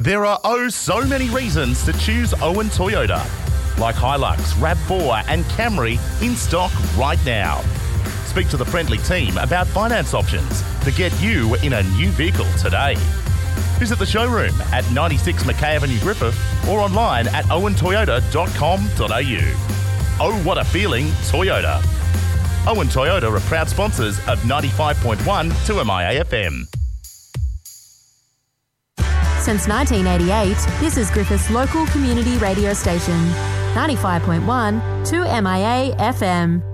There are so many reasons to choose Owen Toyota, like Hilux, RAV4 and Camry in stock right now. Speak to the friendly team about finance options to get you in a new vehicle today. Visit the showroom at 96 Mackay Avenue, Griffith, or online at owentoyota.com.au. Oh, what a feeling, Toyota. Owen Toyota are proud sponsors of 95.1 2MIA FM. Since 1988, this is Griffith's local community radio station, 95.1 2MIA FM.